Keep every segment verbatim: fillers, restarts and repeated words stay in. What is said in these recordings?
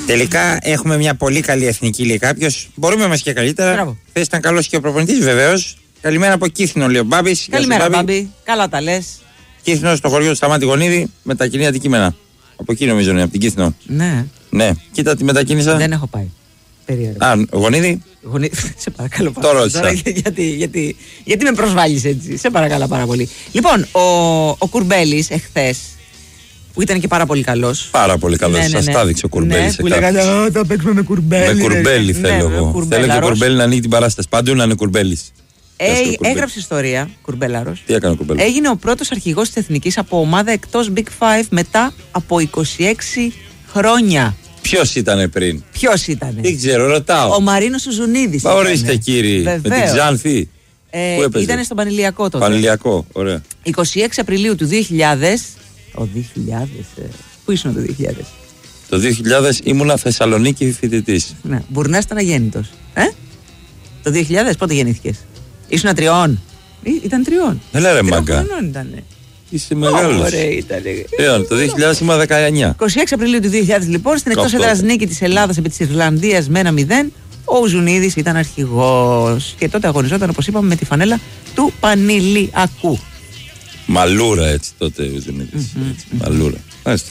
Τελικά έχουμε μια πολύ καλή εθνική, λέει κάποιος. Μπορούμε μας και καλύτερα. Χθες ήταν καλός και ο προπονητής, βεβαίως. Καλημέρα από Κύθινο, λέει ο Μπάμπης. Καλημέρα, Μπάμπη. Καλά τα λες. Κύθινο στο χωριό του Σταμάτη Γονίδη, με τα κοινή αντικείμενα. Από εκεί νομίζω είναι, από την Κύθινο. Ναι. Ναι. Κοίτα, τη μετακίνησα. Δεν έχω πάει. Περίεργα. Α, Γονίδη. Γονίδη. Σε παρακαλώ πάρα πολύ. Τώρα γιατί, γιατί, γιατί με προσβάλλεις έτσι. Σε παρακαλώ πάρα πολύ. Λοιπόν, ο, ο Κουρμπέλης εχθές, που ήταν και πάρα πολύ καλός. Πάρα πολύ καλός. Ναι, ναι, ναι. Σας τα δείξε ο Κουρμπέλης. Ναι, που λέγανε, «Α, θα παίξουμε με Κουρμπέλη». Με Κουρμπέλη θέλω ναι, εγώ. Θέλω και ο Κουρμπέλη να ανοίγει την παράσταση. Πάντου να είναι Κουρμπέλης. Ε, έγραψε ιστορία, Κουρμπέλαρος. Τι έκανε ο Κουρμπέλης? Έγινε ο πρώτος αρχηγός της Εθνικής από ομάδα εκτός Big Five μετά από είκοσι έξι χρόνια. Ποιος ήτανε πριν? Ποιος ήτανε? Δεν ξέρω, ρωτάω. Ο Μαρίνος Σουζουνίδης. Μα ορίστε κύριε. Με την Ξάνθη. Ε, Πού έπαιζε? Ήτανε στον Πανηλιακό τότε. Πανηλιακό, ωραία. είκοσι έξι Απριλίου του δύο χιλιάδες. Ο δύο χιλιάδες. Ε, πού ήσουν το δύο χιλιάδες? Το δύο χιλιάδες ήμουνα Θεσσαλονίκη φοιτητής. Ναι, Μπουρνάς ήταν αγέννητος. Ε? Το δύο χιλιάδες πότε γεννήθηκες? Ήσουν τριών. Ήταν τριών. Έλα ρε μάγκα. Ήτανε. Είσαι μεγάλος. Ωραία ήτανε. Ε, το δύο χιλιάδες ήμουν δεκαεννιά. είκοσι έξι Απριλίου του δύο χιλιάδες λοιπόν, στην εκτός έδρας νίκη της Ελλάδας επί της Ιρλανδίας με ένα μηδέν, ο Ζουνίδης ήταν αρχηγός. Και τότε αγωνιζόταν, όπως είπαμε, με τη φανέλα του Πανηλιακού. Μαλούρα έτσι τότε ο Ζουνίδης. Mm-hmm. Έτσι, μαλούρα. Μάλιστα.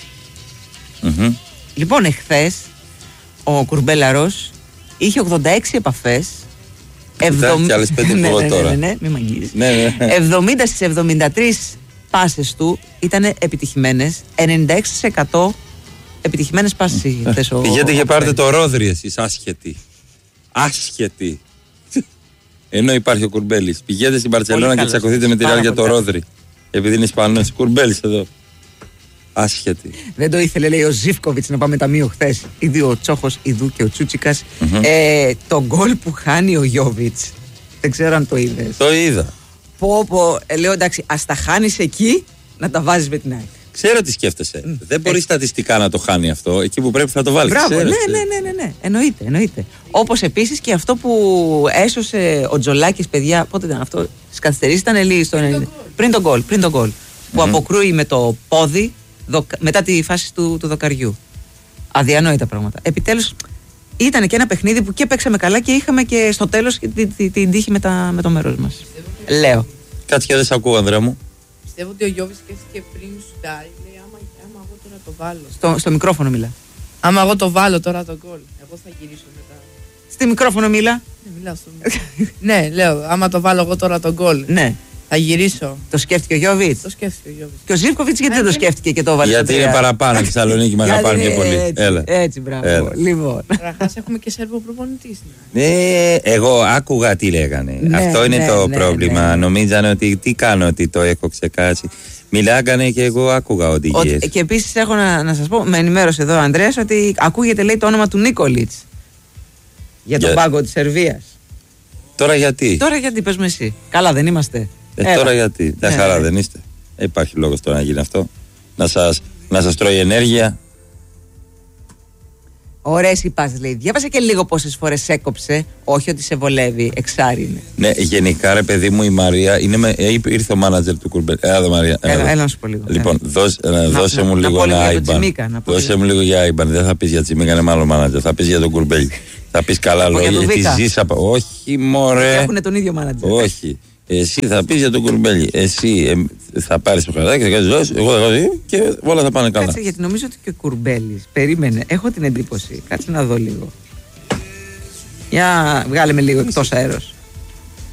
Mm-hmm. Λοιπόν, εχθές ο Κουρμπέλαρος είχε ογδόντα έξι επαφές. εβδομήντα... Και άλλες πέντε ναι, ναι, ναι, τώρα. Ναι, ναι, ναι, μην μ' αγγίζεις. Ναι, ναι. εβδομήντα στις εβδομήντα τρεις πάσες του ήταν επιτυχημένες. ενενήντα έξι τοις εκατό επιτυχημένες πάσες είχε χθες ο... Πηγαίνετε και πάρετε το Ρόδρυ εσείς, άσχετοι. Άσχετοι. Ενώ υπάρχει ο Κουρμπέλης. Πηγαίνετε στην Μπαρτσελώνα και τσακωθείτε με τη Ρεάλ για το Ρόδρυ. Επειδή είναι Ισπανός. Κουρμπέλης εδώ. Άσχετη. Δεν το ήθελε, λέει ο Ζίβκοβιτς, να πάμε ταμείο χθες. Ήδη ο Τσόχος, Ιδού και ο Τσούτσικας. Mm-hmm. Ε, το γκολ που χάνει ο Γιόβιτς. Δεν ξέρω αν το είδες. Το είδα. Πω, πω, ε, λέω εντάξει, ας τα χάνεις εκεί, να τα βάζεις με την ΑΕΚ. Ξέρω τι σκέφτεσαι. Mm. Δεν μπορεί στατιστικά να το χάνει αυτό. Εκεί που πρέπει θα το βάλει. Μπράβο, ναι, ναι, ναι, ναι, ναι. Εννοείται, εννοείται. Όπως επίσης και αυτό που έσωσε ο Τζολάκης, παιδιά, πότε ήταν αυτό, στις καθυστερήσεις ήταν λίγο στο... πριν τον γκολ. Πριν τον γκολ. Mm-hmm. Που αποκρούει με το πόδι δο... μετά τη φάση του, του δοκαριού. Αδιανόητα πράγματα. Επιτέλους ήταν και ένα παιχνίδι που και παίξαμε καλά και είχαμε και στο τέλος την, την, την τύχη με, τα, με το μέρος μας. Λέω. Κάτσε και δεν σε ακούω, Ανδρέα μου. Πιστεύω ότι ο Γιώβης σκέφτηκε πριν σου τάρει, λέει άμα, άμα εγώ τώρα το βάλω. Στο, στο μικρόφωνο μιλά. Άμα εγώ το βάλω τώρα το γκολ, εγώ θα γυρίσω μετά. Στη μικρόφωνο μιλά. Ναι, μιλάω στο μικρόφωνο. Ναι, λέω, άμα το βάλω εγώ τώρα το γκολ. Ναι. Θα γυρίσω. Το σκέφτηκε ο Γιώβιτς. Το σκέφτηκε ο Γιώβιτς. Και ο Ζίβκοβιτς γιατί δεν το σκέφτηκε και το βάλε? Γιατί είναι παραπάνω στη Θεσσαλονίκη, με αγαπάνε πιο πολύ. Έτσι, Έλα. έτσι, μπράβο. Έλα. Λοιπόν. Καταρχάς έχουμε και Σέρβο προπονητή. Ναι, εγώ άκουγα τι λέγανε. Ναι, Αυτό είναι ναι, το ναι, πρόβλημα. ναι, ναι. Νομίζανε ότι τι κάνω, ότι το έχω ξεκάσει. Μιλάγανε και εγώ άκουγα οδηγίες. Και επίσης έχω να, να σας πω, με ενημέρωσε εδώ ο Ανδρέας ότι ακούγεται, λέει, το όνομα του Νίκολιτς για τον Για... πάγκο της Σερβίας. Τώρα γιατί? Τώρα γιατί, πες με εσύ. Καλά δεν είμαστε? Ε, τώρα γιατί? Μια Ε, χαρά ε. δεν είστε? Ε, υπάρχει λόγος τώρα να γίνει αυτό? Να σας, να σας τρώει ενέργεια? Ωραία, εσύ πας, λέει. Διάβασα και λίγο πόσες φορές έκοψε. Όχι ότι σε βολεύει, εξάρι είναι. Ναι, γενικά ρε παιδί μου η Μαρία είναι με, ε, ήρθε ο μάνατζερ του Κουρμπέλη. Έλα Μαρία. Έλα, έλα. έλα να σου πω λίγο. Λοιπόν, δώσ, ε, Να- δώσε να- μου να λίγο πω λίγο ένα για το άιμπαν. Τσιμίκα, να πω Δώσε λίγο. μου λίγο για άιμπαν. Δεν θα πεις για Τσιμίκα, είναι μάλλον μάνατζερ. Θα πεις για τον Κουρμπέλη. Θα πεις καλά πω για λόγια. τον Γιατί Βίκα. ζεις από. Όχι, μωρέ. Έχουν τον ίδιο μάνατζερ. Όχι. Εσύ θα πεις για τον Κουρμπέλη. Εσύ ε, θα πάρεις το χαράκι, θα κάνεις δόση, εγώ θα κάνω και όλα θα πάνε καλά. Κάτσε, γιατί νομίζω ότι και ο Κουρμπέλης. Περίμενε, έχω την εντύπωση. Κάτσε να δω λίγο. Για βγάλε με λίγο εκτός αέρος.